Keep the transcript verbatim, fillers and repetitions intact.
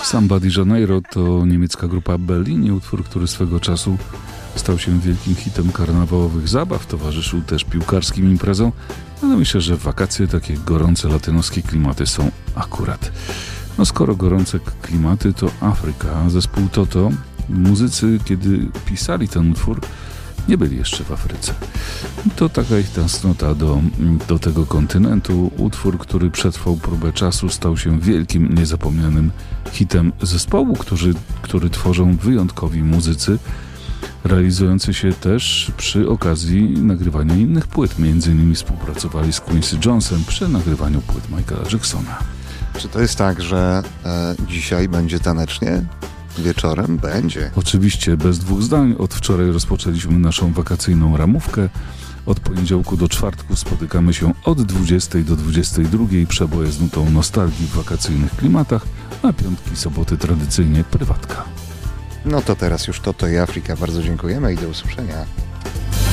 Samba de Janeiro to niemiecka grupa Berlin, utwór, który swego czasu stał się wielkim hitem karnawałowych zabaw, towarzyszył też piłkarskim imprezom, ale myślę, że w wakacje takie gorące latynoskie klimaty są akurat. No skoro gorące klimaty, to Afryka, zespół Toto. Muzycy, kiedy pisali ten utwór, nie byli jeszcze w Afryce. To taka ich tęsknota do, do tego kontynentu. Utwór, który przetrwał próbę czasu, stał się wielkim, niezapomnianym hitem zespołu, który, który tworzą wyjątkowi muzycy, realizujący się też przy okazji nagrywania innych płyt. Między innymi współpracowali z Quincy Jonesem przy nagrywaniu płyt Michaela Jacksona. Czy to jest tak, że e, dzisiaj będzie tanecznie? Wieczorem będzie. Oczywiście, bez dwóch zdań. Od wczoraj rozpoczęliśmy naszą wakacyjną ramówkę. Od poniedziałku do czwartku spotykamy się od dwudziestej do dwudziestej drugiej. Przeboje z nutą nostalgii w wakacyjnych klimatach, a piątki, soboty tradycyjnie prywatka. No to teraz już Toto i Afryka. Bardzo dziękujemy i do usłyszenia.